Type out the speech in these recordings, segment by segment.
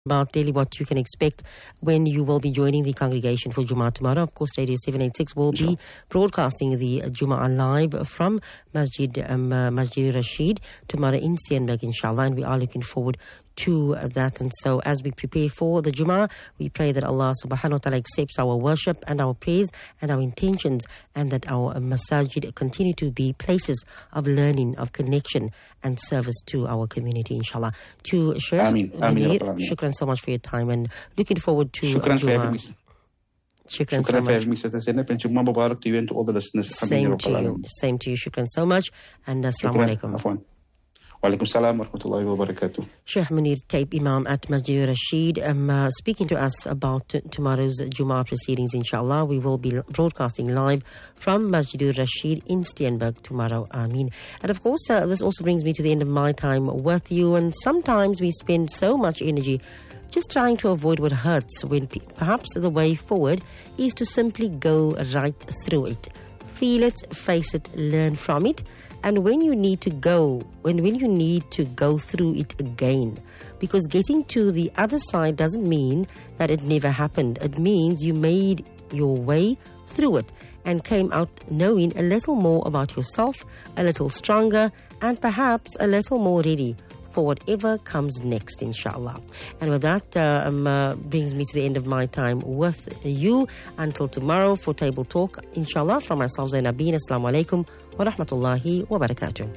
about daily what you can expect when you will be joining the congregation for Jummah tomorrow. Of course, Radio 786 will be broadcasting the Jummah live from Masjid Rashid tomorrow in Steenberg, inshallah, and we are looking forward to that. And so as we prepare for the Jummah, we pray that Allah subhanahu wa ta'ala accepts our worship and our praise and our intentions, and that our masajid continue to be places of learning, of connection and service to our community, inshallah. To Sheikh Munir, shukran so much for your time and looking forward to Shukran for having me. Shukran so for having me, Sister Zainab, and Jummah Mubarak to you and to all the listeners. Same to you. Same to you. Shukran so much. And assalamu alaikum. Wa alaikum salam wa rahmatullahi wa barakatuh. Sheikh Munir Taib, Imam at Masjid Rashid, speaking to us about tomorrow's Jummah proceedings, inshallah. We will be broadcasting live from Masjid Rashid in Steenberg tomorrow. Ameen. And of course, this also brings me to the end of my time with you. And sometimes we spend so much energy just trying to avoid what hurts, when perhaps the way forward is to simply go right through it. Feel it, face it, learn from it. And when you need to go, when you need to go through it again, because getting to the other side doesn't mean that it never happened. It means you made your way through it and came out knowing a little more about yourself, a little stronger, and perhaps a little more ready for whatever comes next, inshallah. And with that, brings me to the end of my time with you. Until tomorrow for Table Talk, inshallah, from myself, Zainabeen. Assalamu alaikum wa rahmatullahi wa barakatuh.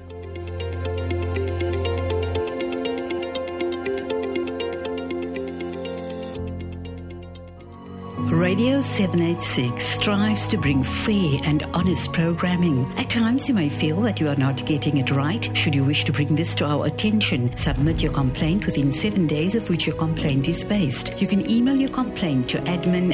Radio 786 strives to bring fair and honest programming. At times you may feel that you are not getting it right. Should you wish to bring this to our attention, submit your complaint within 7 days of which your complaint is based. You can email your complaint to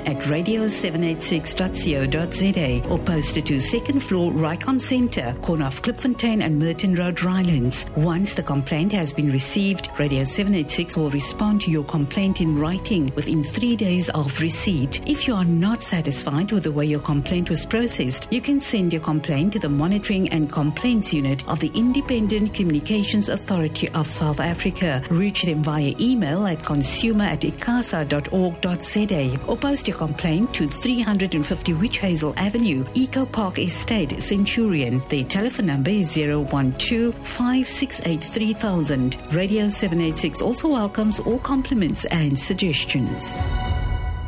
admin@radio786.co.za or post it to 2nd floor Rycom Centre, corner of Klipfontein and Merton Road, Rylands. Once the complaint has been received, Radio 786 will respond to your complaint in writing within 3 days of receipt. If you are not satisfied with the way your complaint was processed, you can send your complaint to the Monitoring and Complaints Unit of the Independent Communications Authority of South Africa. Reach them via email at consumer@icasa.org.za or post your complaint to 350 Witch Hazel Avenue, Eco Park Estate, Centurion. Their telephone number is 012-568-3000. Radio 786 also welcomes all compliments and suggestions.